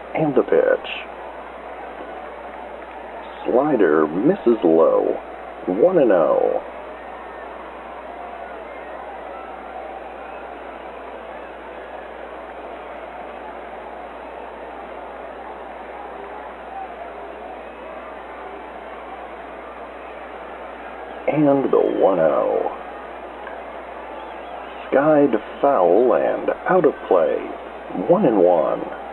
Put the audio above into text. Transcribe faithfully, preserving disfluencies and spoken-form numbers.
And the pitch. Slider misses low. one and oh. And the one oh. Skied foul and out of play. one and one.